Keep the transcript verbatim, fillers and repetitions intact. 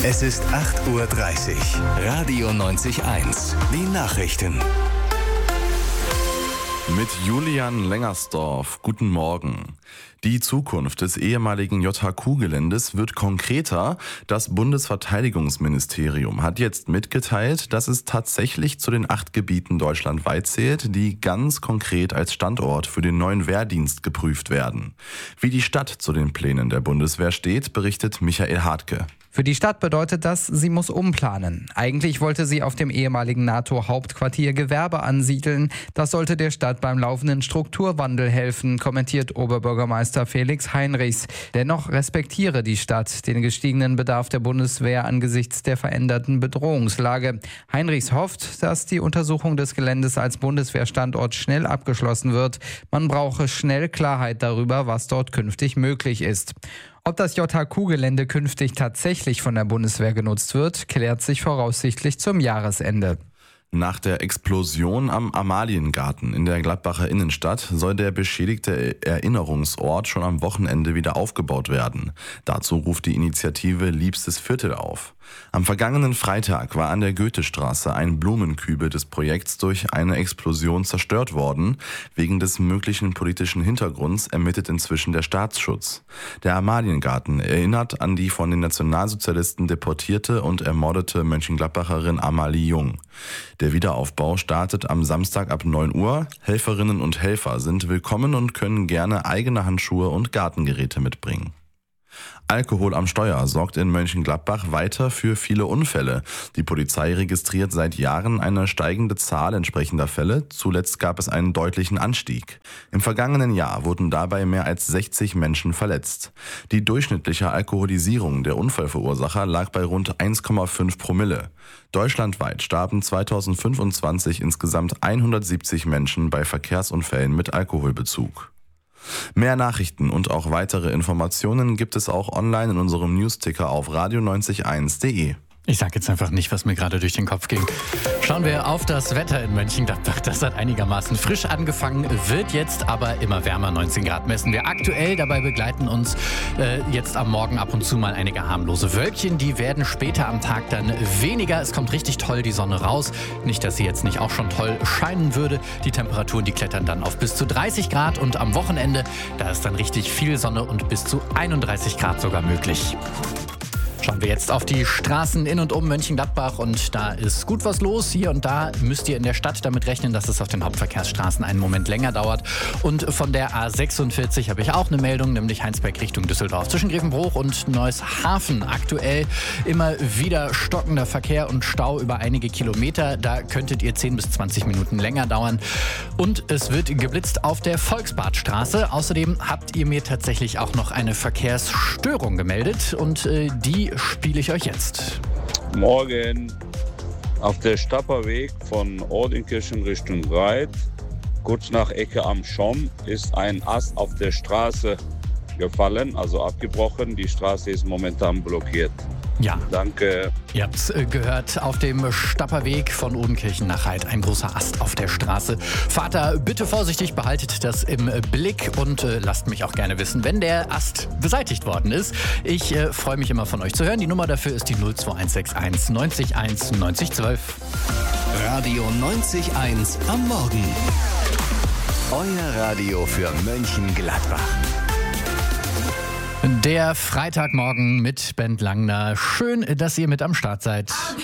Es ist acht Uhr dreißig. Radio neunzig eins. Die Nachrichten. Mit Julian Lengersdorf. Guten Morgen. Die Zukunft des ehemaligen J H Q-Geländes wird konkreter. Das Bundesverteidigungsministerium hat jetzt mitgeteilt, dass es tatsächlich zu den acht Gebieten deutschlandweit zählt, die ganz konkret als Standort für den neuen Wehrdienst geprüft werden. Wie die Stadt zu den Plänen der Bundeswehr steht, berichtet Michael Hartke. Für die Stadt bedeutet das, sie muss umplanen. Eigentlich wollte sie auf dem ehemaligen NATO-Hauptquartier Gewerbe ansiedeln. Das sollte der Stadt beim laufenden Strukturwandel helfen, kommentiert Oberbürgermeister Felix Heinrichs. Dennoch respektiere die Stadt den gestiegenen Bedarf der Bundeswehr angesichts der veränderten Bedrohungslage. Heinrichs hofft, dass die Untersuchung des Geländes als Bundeswehrstandort schnell abgeschlossen wird. Man brauche schnell Klarheit darüber, was dort künftig möglich ist. Ob das J H Q-Gelände künftig tatsächlich von der Bundeswehr genutzt wird, klärt sich voraussichtlich zum Jahresende. Nach der Explosion am Amaliengarten in der Gladbacher Innenstadt soll der beschädigte Erinnerungsort schon am Wochenende wieder aufgebaut werden. Dazu ruft die Initiative Liebstes Viertel auf. Am vergangenen Freitag war an der Goethestraße ein Blumenkübel des Projekts durch eine Explosion zerstört worden. Wegen des möglichen politischen Hintergrunds ermittelt inzwischen der Staatsschutz. Der Amaliengarten erinnert an die von den Nationalsozialisten deportierte und ermordete Mönchengladbacherin Amalie Jung. Der Wiederaufbau startet am Samstag ab neun Uhr. Helferinnen und Helfer sind willkommen und können gerne eigene Handschuhe und Gartengeräte mitbringen. Alkohol am Steuer sorgt in Mönchengladbach weiter für viele Unfälle. Die Polizei registriert seit Jahren eine steigende Zahl entsprechender Fälle. Zuletzt gab es einen deutlichen Anstieg. Im vergangenen Jahr wurden dabei mehr als sechzig Menschen verletzt. Die durchschnittliche Alkoholisierung der Unfallverursacher lag bei rund eins Komma fünf Promille. Deutschlandweit starben zweitausendfünfundzwanzig insgesamt hundertsiebzig Menschen bei Verkehrsunfällen mit Alkoholbezug. Mehr Nachrichten und auch weitere Informationen gibt es auch online in unserem Newsticker auf radio neunzig eins punkt de. Ich sage jetzt einfach nicht, was mir gerade durch den Kopf ging. Schauen wir auf das Wetter in Mönchengladbach. Das hat einigermaßen frisch angefangen, wird jetzt aber immer wärmer. neunzehn Grad messen wir aktuell. Dabei begleiten uns äh, jetzt am Morgen ab und zu mal einige harmlose Wölkchen. Die werden später am Tag dann weniger. Es kommt richtig toll die Sonne raus. Nicht, dass sie jetzt nicht auch schon toll scheinen würde. Die Temperaturen, die klettern dann auf bis zu dreißig Grad. Und am Wochenende, da ist dann richtig viel Sonne und bis zu einunddreißig Grad sogar möglich. Schauen wir jetzt auf die Straßen in und um Mönchengladbach und da ist gut was los. Hier und da müsst ihr in der Stadt damit rechnen, dass es auf den Hauptverkehrsstraßen einen Moment länger dauert. Und von der A sechsundvierzig habe ich auch eine Meldung, nämlich Heinsberg Richtung Düsseldorf. Zwischen Grevenbruch und Neueshafen aktuell immer wieder stockender Verkehr und Stau über einige Kilometer. Da könntet ihr zehn bis zwanzig Minuten länger dauern. Und es wird geblitzt auf der Volksbadstraße. Außerdem habt ihr mir tatsächlich auch noch eine Verkehrsstörung gemeldet und äh, die spiele ich euch jetzt. Morgen auf der Stapperweg von Ordenkirchen Richtung Reit, kurz nach Ecke am Schomm, ist ein Ast auf der Straße gefallen, also abgebrochen. Die Straße ist momentan blockiert. Ja. Danke. Ihr habt es gehört, auf dem Stapperweg von Odenkirchen nach Reit, ein großer Ast auf der Straße. Vater, bitte vorsichtig, behaltet das im Blick und äh, lasst mich auch gerne wissen, wenn der Ast beseitigt worden ist. Ich äh, freue mich immer von euch zu hören. Die Nummer dafür ist die null zwei eins sechs eins neunzig eins neunzig zwölf. Radio neunzig eins am Morgen. Euer Radio für Mönchengladbach. Der Freitagmorgen mit Bent Langner. Schön, dass ihr mit am Start seid.